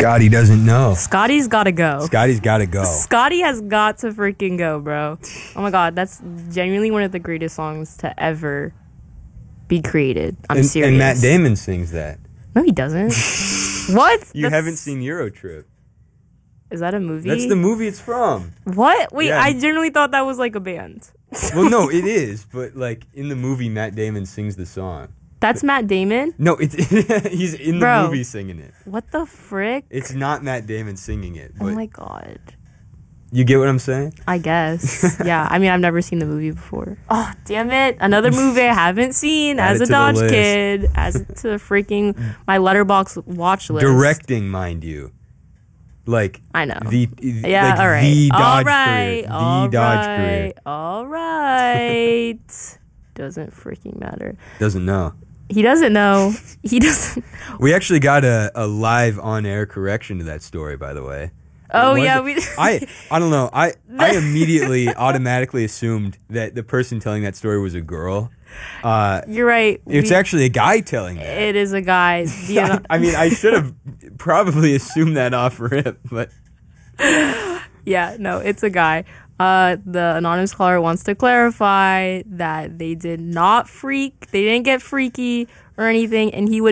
Scotty doesn't know. Scotty's gotta go. Scotty's gotta go. Scotty has got to freaking go, bro. Oh my god, that's genuinely one of the greatest songs to ever be created. I'm serious. And Matt Damon sings that. No, he doesn't. What? You haven't seen Eurotrip. Is that a movie? That's the movie it's from. What? Wait, Yeah. I genuinely thought that was like a band. Well, no, it is, but like in the movie, Matt Damon sings the song. That's Matt Damon? No, it's he's in the Bro. movie singing it. What the frick? It's not Matt Damon singing it. Oh But my god. you get what I'm saying? I guess. Yeah, I mean, I've never seen the movie before. Oh, damn it. Another movie I haven't seen Add as it a to the Dodge list. kid. As to freaking my Letterbox watch list. Directing, mind you. Like I know. Yeah, all right. The Dodge all right. career. all The Dodge right, career. All right. Doesn't freaking matter. Doesn't know. He doesn't know. He doesn't. We actually got a live on-air correction to that story, by the way. Oh, It yeah. wasn't- I don't know. I immediately automatically assumed that the person telling that story was a girl. You're right. It's actually a guy telling that. It is a guy. I mean, I should have probably assumed that off rip, but Yeah, no, it's a guy. The anonymous caller wants to clarify that they did not freak. They didn't get freaky or anything, and he would